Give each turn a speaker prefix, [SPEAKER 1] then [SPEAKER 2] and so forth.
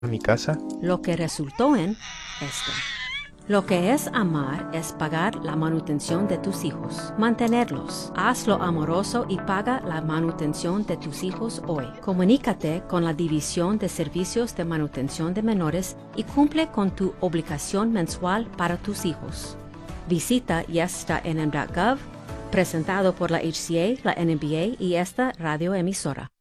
[SPEAKER 1] a mi casa.
[SPEAKER 2] Lo que resultó en esto. Lo que es amar es pagar la manutención de tus hijos, mantenerlos. Hazlo amoroso y paga la manutención de tus hijos hoy. Comunícate con la División de Servicios de Manutención de Menores y cumple con tu obligación mensual para tus hijos. Visita YesStaNM.gov, presentado por la HCA, la NBA y esta radioemisora.